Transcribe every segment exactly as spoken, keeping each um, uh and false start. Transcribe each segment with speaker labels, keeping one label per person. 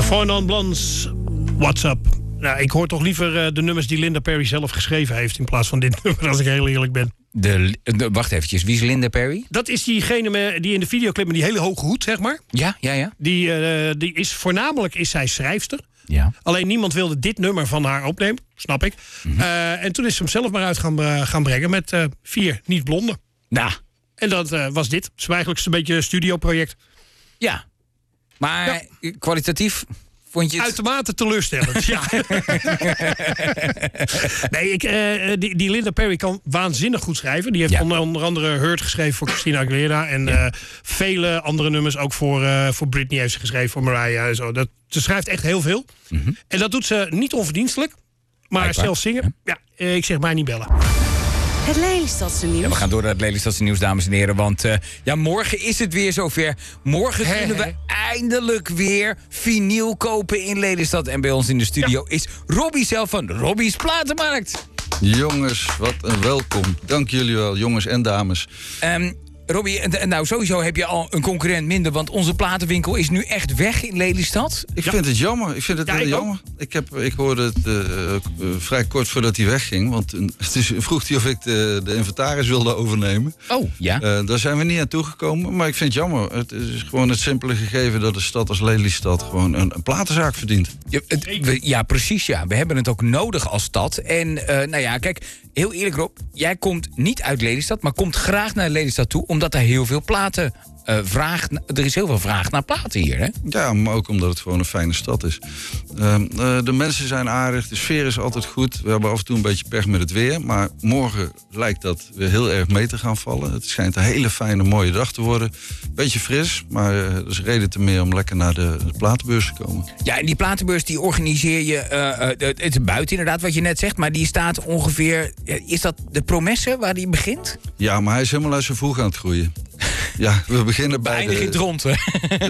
Speaker 1: Four Non Blondes, What's Up? Nou, ik hoor toch liever uh, de nummers die Linda Perry zelf geschreven heeft... in plaats van dit nummer, als ik heel eerlijk ben.
Speaker 2: De, de, wacht eventjes, wie is Linda Perry?
Speaker 1: Dat is diegene met, die in de videoclip met die hele hoge hoed, zeg maar.
Speaker 2: Ja, ja, ja.
Speaker 1: Die, uh, die is voornamelijk is zij schrijfster.
Speaker 2: Ja.
Speaker 1: Alleen niemand wilde dit nummer van haar opnemen, snap ik. Mm-hmm. Uh, en toen is ze hem zelf maar uit gaan, uh, gaan brengen met uh, vier niet-blonden.
Speaker 2: Nou.
Speaker 1: En dat uh, was dit. Het is eigenlijk een beetje een studioproject.
Speaker 2: Ja. Maar ja. kwalitatief... Vond je het...
Speaker 1: Uitermate teleurstellend, ja. nee, ik, uh, die, die Linda Perry kan waanzinnig goed schrijven. Die heeft ja. onder, onder andere Hurt geschreven voor Christina Aguilera. En ja. uh, vele andere nummers ook voor, uh, voor Britney heeft ze geschreven, voor Mariah en zo. Dat, ze schrijft echt heel veel. Mm-hmm. En dat doet ze niet onverdienstelijk. Maar zelfs zingen, ja. ja, ik zeg maar niet bellen.
Speaker 3: Het Lelystadse nieuws.
Speaker 2: Ja, we gaan door naar het Lelystadse nieuws, dames en heren. Want uh, ja, morgen is het weer zover. Morgen he, kunnen he. we eindelijk weer vinyl kopen in Lelystad. En bij ons in de studio ja. is Robbie zelf van Robbie's Platenmarkt.
Speaker 4: Jongens, wat een welkom. Dank jullie wel, jongens en dames.
Speaker 2: Um, Robbie, nou sowieso heb je al een concurrent minder... want onze platenwinkel is nu echt weg in Lelystad.
Speaker 4: Ik
Speaker 1: ja.
Speaker 4: vind het jammer. Ik vind het
Speaker 1: ja,
Speaker 4: heel
Speaker 1: ik
Speaker 4: jammer. Ik, heb, ik hoorde het uh, uh, vrij kort voordat hij wegging. Want uh, het is, vroeg hij of ik de, de inventaris wilde overnemen.
Speaker 2: Oh, ja.
Speaker 4: Uh, daar zijn we niet aan toegekomen. Maar ik vind het jammer. Het is gewoon het simpele gegeven dat een stad als Lelystad... gewoon een, een platenzaak verdient.
Speaker 2: Ja, het, we, ja, precies ja. We hebben het ook nodig als stad. En uh, nou ja, kijk... Heel eerlijk Rob, jij komt niet uit Lelystad... maar komt graag naar Lelystad toe... omdat er heel veel platen uh, vraag... Er is heel veel vraag naar platen hier, hè?
Speaker 4: Ja, maar ook omdat het gewoon een fijne stad is. Uh, uh, de mensen zijn aardig, de sfeer is altijd goed. We hebben af en toe een beetje pech met het weer... maar morgen lijkt dat weer heel erg mee te gaan vallen. Het schijnt een hele fijne, mooie dag te worden. Beetje fris, maar uh, er is reden te meer... om lekker naar de, de platenbeurs te komen.
Speaker 2: Ja, en die platenbeurs die organiseer je... Uh, uh, het is buiten inderdaad, wat je net zegt... maar die staat ongeveer... Is dat de Promesse waar die begint?
Speaker 4: Ja, maar hij is helemaal uit zijn vroeg aan het groeien. Ja, we beginnen bij
Speaker 2: Eindig
Speaker 4: de...
Speaker 2: in het rond, hè?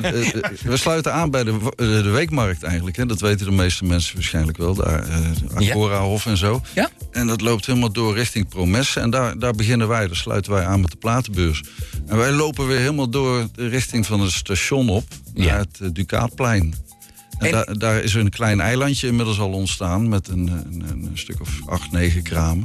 Speaker 4: We sluiten aan bij de, de weekmarkt eigenlijk. Hè. Dat weten de meeste mensen waarschijnlijk wel. Daar, uh, Agora Hof en zo.
Speaker 2: Ja?
Speaker 4: En dat loopt helemaal door richting Promesse. En daar, daar beginnen wij, daar sluiten wij aan met de platenbeurs. En wij lopen weer helemaal door de richting van het station op. Naar ja. het uh, Ducaatplein. En, en... Daar, daar is een klein eilandje inmiddels al ontstaan... met een, een, een stuk of acht, negen kramen.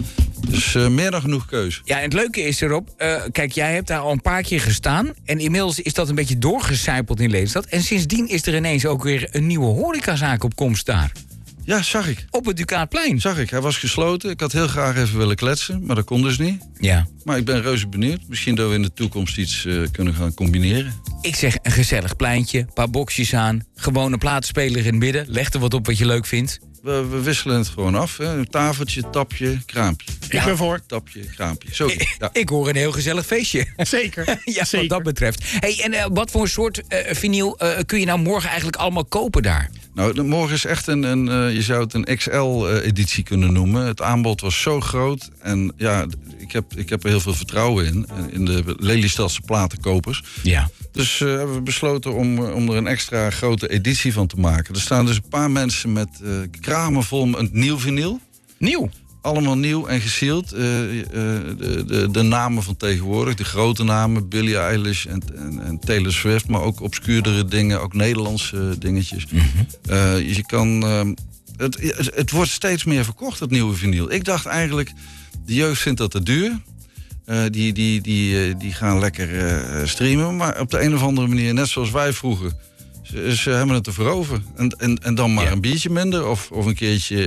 Speaker 4: Dus uh, meer dan genoeg keuze.
Speaker 2: Ja, en het leuke is erop... Uh, kijk, jij hebt daar al een paar keer gestaan... en inmiddels is dat een beetje doorgecijpeld in Lelystad... en sindsdien is er ineens ook weer een nieuwe horecazaak op komst daar.
Speaker 4: Ja, zag ik.
Speaker 2: Op het Ducaatplein.
Speaker 4: Zag ik. Hij was gesloten. Ik had heel graag even willen kletsen, maar dat kon dus niet.
Speaker 2: Ja.
Speaker 4: Maar ik ben reuze benieuwd. Misschien dat we in de toekomst iets uh, kunnen gaan combineren.
Speaker 2: Ik zeg een gezellig pleintje, een paar boxjes aan... gewoon een platenspeler in het midden. Leg er wat op wat je leuk vindt.
Speaker 4: We, we wisselen het gewoon af. Hè. Een tafeltje, tapje, kraampje.
Speaker 1: Ja. Ik ben voor.
Speaker 4: Tapje, kraampje. Zo.
Speaker 2: Ik,
Speaker 4: ja.
Speaker 2: ik hoor een heel gezellig feestje.
Speaker 1: Zeker.
Speaker 2: ja,
Speaker 1: Zeker.
Speaker 2: Wat dat betreft. Hey, en uh, wat voor een soort uh, vinyl uh, kun je nou morgen eigenlijk allemaal kopen daar?
Speaker 4: Nou, de, morgen is echt een, een uh, je zou het een X L-editie uh, kunnen noemen. Het aanbod was zo groot. En ja, ik heb, ik heb er heel veel vertrouwen in. In de Lelystadse platenkopers.
Speaker 2: Ja.
Speaker 4: Dus uh, hebben we besloten om, om er een extra grote editie van te maken. Er staan dus een paar mensen met uh, kramen vol met nieuw vinyl.
Speaker 2: Nieuw?
Speaker 4: Allemaal nieuw en gesealed. Uh, uh, de, de, de namen van tegenwoordig, de grote namen, Billie Eilish en, en, en Taylor Swift, maar ook obscuurdere dingen, ook Nederlandse dingetjes. Mm-hmm. Uh, je kan, uh, het, het, het wordt steeds meer verkocht, het nieuwe vinyl. Ik dacht eigenlijk, de jeugd vindt dat te duur. Uh, die, die, die, uh, die gaan lekker uh, streamen, maar op de een of andere manier, net zoals wij vroeger. Ze, ze hebben het ervoor over. En, en, en dan maar ja. een biertje minder of, of een keertje...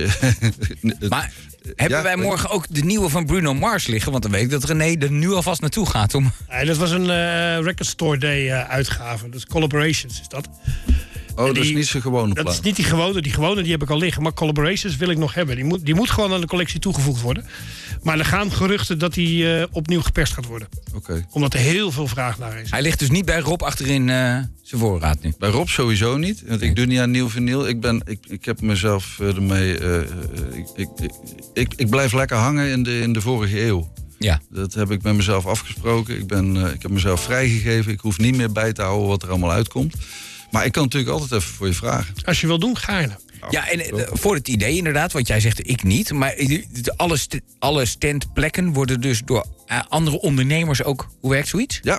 Speaker 2: maar hebben ja, wij morgen ook de nieuwe van Bruno Mars liggen? Want dan weet ik dat René er nu alvast naartoe gaat. Om...
Speaker 1: Ja, dat was een uh, Record Store Day uh, uitgave. Dus Collaborations is dat.
Speaker 4: Oh, die, dat is niet zijn gewone plaat.
Speaker 1: Dat is niet die gewone. Die gewone die heb ik al liggen. Maar Collaborations wil ik nog hebben. Die moet, die moet gewoon aan de collectie toegevoegd worden. Maar er gaan geruchten dat die uh, opnieuw geperst gaat worden.
Speaker 4: Okay.
Speaker 1: Omdat er heel veel vraag naar is.
Speaker 2: Hij ligt dus niet bij Rob achterin uh, zijn voorraad nu?
Speaker 4: Bij Rob sowieso niet. Want ik doe niet aan nieuw vinyl. Ik, ben, ik, ik heb mezelf uh, ermee... Uh, ik, ik, ik, ik, ik blijf lekker hangen in de, in de vorige eeuw.
Speaker 2: Ja.
Speaker 4: Dat heb ik met mezelf afgesproken. Ik, ben, uh, ik heb mezelf vrijgegeven. Ik hoef niet meer bij te houden wat er allemaal uitkomt. Maar ik kan natuurlijk altijd even voor je vragen.
Speaker 1: Als je wil doen, gaarne.
Speaker 2: Ja, en uh, voor het idee inderdaad, want jij zegt ik niet. Maar de, alle, st- alle standplekken worden dus door uh, andere ondernemers ook... Hoe werkt zoiets?
Speaker 4: Ja,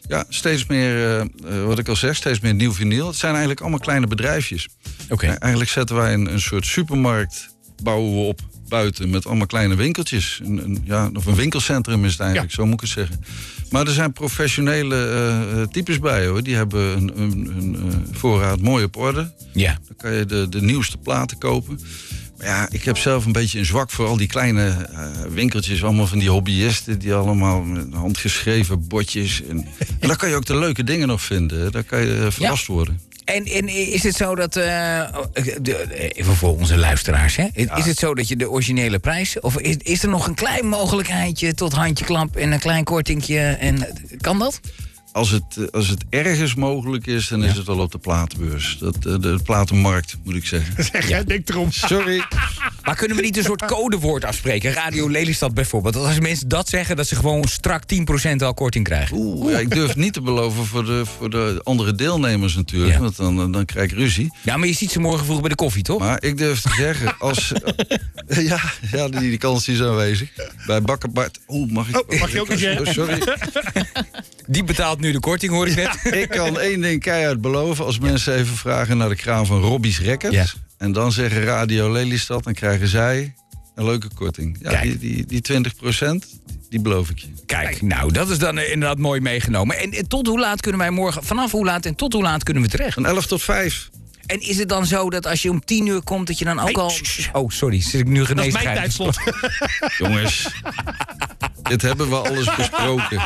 Speaker 4: Ja, steeds meer, uh, wat ik al zeg, steeds meer nieuw vinyl. Het zijn eigenlijk allemaal kleine bedrijfjes.
Speaker 2: Oké. Okay.
Speaker 4: Uh, eigenlijk zetten wij een, een soort supermarkt, bouwen we op buiten met allemaal kleine winkeltjes. Een, een, ja, of een winkelcentrum is het eigenlijk, ja. Zo moet ik het zeggen. Maar er zijn professionele uh, types bij, hoor. Die hebben een, een, een uh, voorraad mooi op orde.
Speaker 2: Ja.
Speaker 4: Dan kan je de, de nieuwste platen kopen. Maar ja, ik heb zelf een beetje een zwak voor al die kleine uh, winkeltjes. Allemaal van die hobbyisten die allemaal met handgeschreven bordjes. En, en daar kan je ook de leuke dingen nog vinden. Daar kan je uh, verrast ja. worden.
Speaker 2: En, en is het zo dat, uh, de, even voor onze luisteraars, hè? Ja. Is het zo dat je de originele prijs, of is, is er nog een klein mogelijkheidje tot handjeklap en een klein kortingje, en kan dat?
Speaker 4: Als het, als het ergens mogelijk is, dan is ja. het wel op de platenbeurs. Dat, de, de platenmarkt, moet ik zeggen.
Speaker 1: Zeg, ja. Denk erom.
Speaker 4: Sorry.
Speaker 2: Maar kunnen we niet een soort codewoord afspreken? Radio Lelystad bijvoorbeeld. Dat als mensen dat zeggen, dat ze gewoon strak tien procent al korting krijgen.
Speaker 4: Oeh, ja, ik durf het niet te beloven voor de, voor de andere deelnemers natuurlijk. Ja. Want dan, dan krijg ik ruzie.
Speaker 2: Ja, maar je ziet ze morgen vroeg bij de koffie, toch?
Speaker 4: Maar ik durf te zeggen, als... ja, ja die, die kans is aanwezig. Bij Bakker Bart... Oeh, mag ik...
Speaker 1: Oh, mag je ook eens zeggen?
Speaker 4: Sorry.
Speaker 2: Die betaalt nu de korting, hoor ik net.
Speaker 4: Ja, ik kan één ding keihard beloven. Als mensen even vragen naar de kraam van Robbie's Records... Ja. En dan zeggen Radio Lelystad, dan krijgen zij een leuke korting. Ja, die, die, die twintig procent, die beloof ik je.
Speaker 2: Kijk, nou, dat is dan inderdaad mooi meegenomen. En, en tot hoe laat kunnen wij morgen... Vanaf hoe laat en tot hoe laat kunnen we terecht?
Speaker 4: Van elf tot vijf.
Speaker 2: En is het dan zo dat als je om tien uur komt, dat je dan ook
Speaker 1: hey,
Speaker 2: al... Oh, sorry, zit ik nu geneesheid?
Speaker 1: Dat is mijn tijdslot.
Speaker 4: Jongens, dit hebben we alles besproken.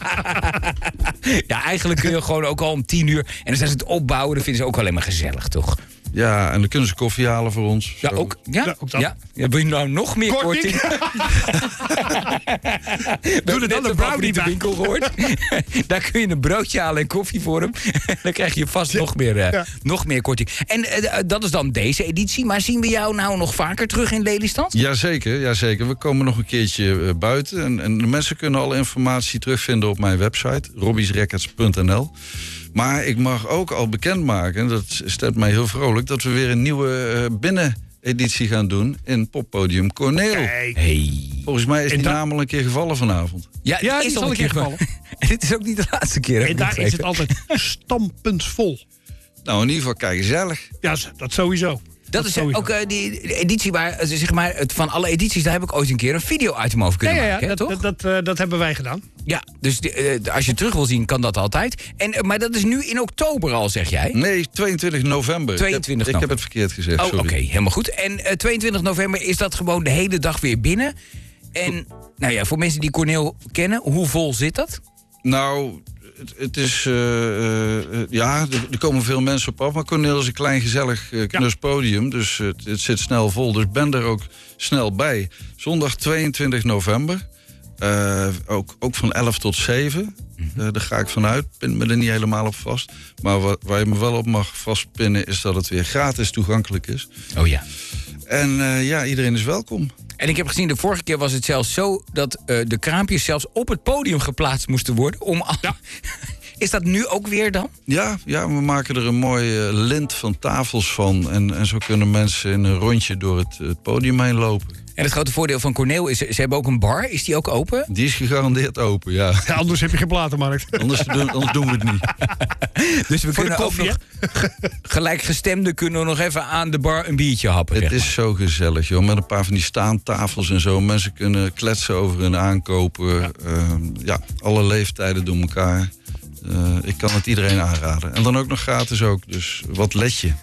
Speaker 2: Ja, eigenlijk kun je gewoon ook al om tien uur... En dan zijn ze het opbouwen, dat vinden ze ook alleen maar gezellig, toch?
Speaker 4: Ja, en dan kunnen ze koffie halen voor ons.
Speaker 2: Ja, ook. Ja, ja, ook dat. Ja. Ja, wil je nou nog meer korting? Doe er dan een brownie bij. Winkel gehoord. Daar kun je een broodje halen en koffie voor hem. Dan krijg je vast ja. nog, meer, uh, ja. nog meer korting. En uh, dat is dan deze editie. Maar zien we jou nou nog vaker terug in Lelystad?
Speaker 4: Jazeker, jazeker. We komen nog een keertje uh, buiten. En, en de mensen kunnen alle informatie terugvinden op mijn website. robbies records punt n l. Maar ik mag ook al bekendmaken, dat stemt mij heel vrolijk... dat we weer een nieuwe uh, binneneditie gaan doen in poppodium Corneel.
Speaker 2: Hey.
Speaker 4: Volgens mij is
Speaker 1: en
Speaker 4: die
Speaker 1: da-
Speaker 4: naam al een keer gevallen vanavond.
Speaker 2: Ja,
Speaker 1: ja
Speaker 2: die is,
Speaker 1: is
Speaker 2: al een keer gevallen. En dit is ook niet de laatste keer.
Speaker 1: En daar is het altijd stampensvol.
Speaker 4: Nou, in ieder geval, kijk, gezellig.
Speaker 1: Ja, dat sowieso.
Speaker 2: Dat, dat is ook uh, die editie waar, zeg maar, het, van alle edities, daar heb ik ooit een keer een video uit hem over kunnen
Speaker 1: ja, ja,
Speaker 2: maken.
Speaker 1: Ja,
Speaker 2: hè,
Speaker 1: dat,
Speaker 2: toch?
Speaker 1: dat, dat, uh, dat hebben wij gedaan.
Speaker 2: Ja, dus de, uh, als je terug wil zien, kan dat altijd. En, uh, maar dat is nu in oktober al, zeg jij?
Speaker 4: Nee, tweeëntwintig november.
Speaker 2: tweeëntwintig
Speaker 4: ik, heb, ik heb het verkeerd gezegd,
Speaker 2: oh,
Speaker 4: sorry.
Speaker 2: Oké, okay, helemaal goed. En uh, tweeëntwintig november is dat gewoon de hele dag weer binnen. En nou ja, voor mensen die Corneel kennen, hoe vol zit dat?
Speaker 4: Nou... Het, het is, uh, uh, ja, er, er komen veel mensen op af. Maar Corneel is een klein, gezellig, uh, knus podium. Dus uh, het, het zit snel vol. Dus ben er ook snel bij. Zondag tweeëntwintig november. Uh, ook, ook van elf tot zeven. Uh, daar ga ik vanuit. Pin me er niet helemaal op vast. Maar wat, waar je me wel op mag vastpinnen... is dat het weer gratis toegankelijk is.
Speaker 2: Oh ja.
Speaker 4: En uh, ja, iedereen is welkom.
Speaker 2: En ik heb gezien, de vorige keer was het zelfs zo... dat uh, de kraampjes zelfs op het podium geplaatst moesten worden. Om ja. Is dat nu ook weer dan?
Speaker 4: Ja, ja, we maken er een mooi uh, lint van tafels van. En, en zo kunnen mensen in een rondje door het, het podium heen lopen.
Speaker 2: En het grote voordeel van Corneel is, ze hebben ook een bar. Is die ook open?
Speaker 4: Die is gegarandeerd open, ja.
Speaker 1: ja anders heb je geen platenmarkt.
Speaker 4: anders, doen, anders doen we het niet.
Speaker 2: Dus we
Speaker 1: Voor
Speaker 2: kunnen
Speaker 1: koffie,
Speaker 2: ook nog, gelijkgestemden kunnen we nog even aan de bar een biertje happen.
Speaker 4: Het
Speaker 2: zeg maar.
Speaker 4: is zo gezellig, joh. Met een paar van die staantafels en zo. Mensen kunnen kletsen over hun aankopen. Ja, uh, ja alle leeftijden door elkaar. Uh, ik kan het iedereen aanraden. En dan ook nog gratis ook, dus wat let je?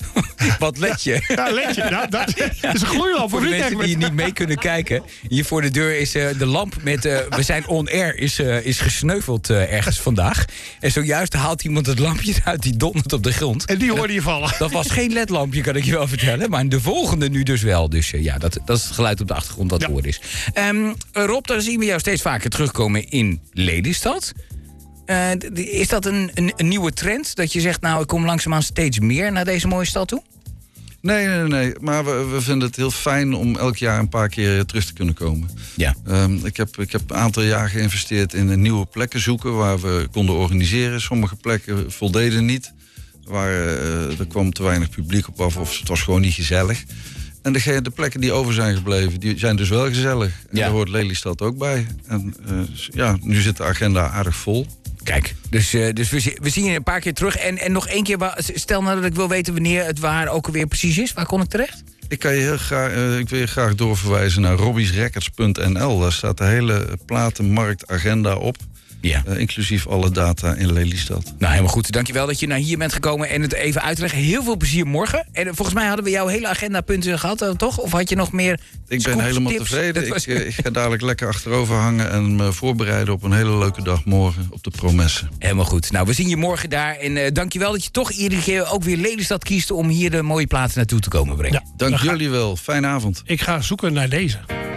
Speaker 2: Wat let je?
Speaker 1: Ja, let je. Nou, dat is een gloeilamp
Speaker 2: voor de mensen die niet mee kunnen kijken. Hier voor de deur is uh, de lamp met... Uh, we zijn on air, is, uh, is gesneuveld uh, ergens vandaag. En zojuist haalt iemand het lampje uit, die dondert op de grond.
Speaker 1: En die hoorde je vallen.
Speaker 2: Dat was geen ledlampje, kan ik je wel vertellen. Maar de volgende nu dus wel. Dus uh, ja, dat, dat is het geluid op de achtergrond dat ja. hoor is. Um, Rob, dan zien we jou steeds vaker terugkomen in Lelystad. Uh, is dat een, een, een nieuwe trend? Dat je zegt, nou, ik kom langzaamaan steeds meer naar deze mooie stad toe?
Speaker 4: Nee, nee, nee. Maar we, we vinden het heel fijn om elk jaar een paar keer terug te kunnen komen. Ja. Um, ik, heb, ik heb een aantal jaar geïnvesteerd in nieuwe plekken zoeken waar we konden organiseren. Sommige plekken voldeden niet. Waar, uh, er kwam te weinig publiek op af of het was gewoon niet gezellig. En de, de plekken die over zijn gebleven, die zijn dus wel gezellig. En ja. Daar hoort Lelystad ook bij. En uh, ja, nu zit de agenda aardig vol.
Speaker 2: Kijk, dus, uh, dus we, we zien je een paar keer terug. En, en nog één keer, wa- stel nou dat ik wil weten wanneer het waar ook alweer precies is. Waar kon ik terecht?
Speaker 4: Ik, kan je heel graag, uh, ik wil je graag doorverwijzen naar robbies records punt n l. Daar staat de hele platenmarktagenda op.
Speaker 2: Ja.
Speaker 4: Uh, inclusief alle data in Lelystad.
Speaker 2: Nou, helemaal goed. Dankjewel dat je naar hier bent gekomen en het even uitleggen. Heel veel plezier morgen. En uh, volgens mij hadden we jouw hele agendapunten gehad, uh, toch? Of had je nog meer
Speaker 4: Ik
Speaker 2: scoops,
Speaker 4: ben helemaal
Speaker 2: tips?
Speaker 4: tevreden.
Speaker 2: Dat was-
Speaker 4: Ik, uh, ik ga dadelijk lekker achterover hangen en me voorbereiden op een hele leuke dag morgen op de Promesse.
Speaker 2: Helemaal goed. Nou, we zien je morgen daar. En uh, dankjewel dat je toch iedere keer ook weer Lelystad kiest om hier de mooie plaatsen naartoe te komen brengen.
Speaker 1: Ja,
Speaker 4: Dank
Speaker 1: dan ga-
Speaker 4: jullie wel. Fijne avond.
Speaker 1: Ik ga zoeken naar deze.